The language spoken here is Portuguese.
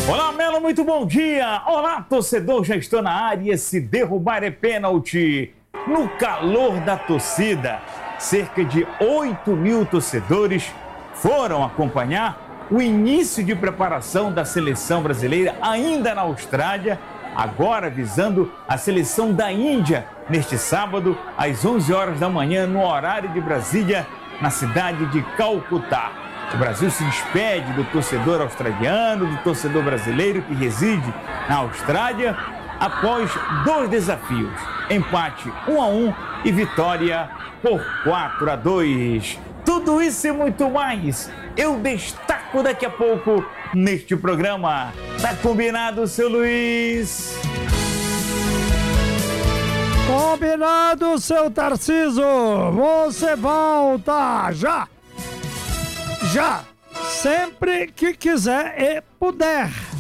Olá, Melo, muito bom dia! Olá, torcedor, já estou na área. Se derrubar é pênalti. No calor da torcida, cerca de 8.000 torcedores foram acompanhar o início de preparação da seleção brasileira ainda na Austrália, agora visando a seleção da Índia neste sábado às 11 horas da manhã no horário de Brasília, na cidade de Calcutá. O Brasil se despede do torcedor australiano, do torcedor brasileiro que reside na Austrália, após 2 desafios: empate 1-1 e vitória por 4-2. Tudo isso e muito mais eu destaco daqui a pouco neste programa. Tá combinado, seu Luiz? Combinado, seu Tarciso. Você volta já. Sempre que quiser e puder.